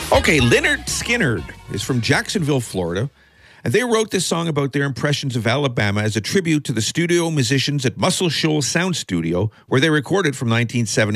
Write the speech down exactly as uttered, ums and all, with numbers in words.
Okay, Lynyrd Skynyrd is from Jacksonville, Florida, and they wrote this song about their impressions of Alabama as a tribute to the studio musicians at Muscle Shoals Sound Studio, where they recorded from nineteen seventy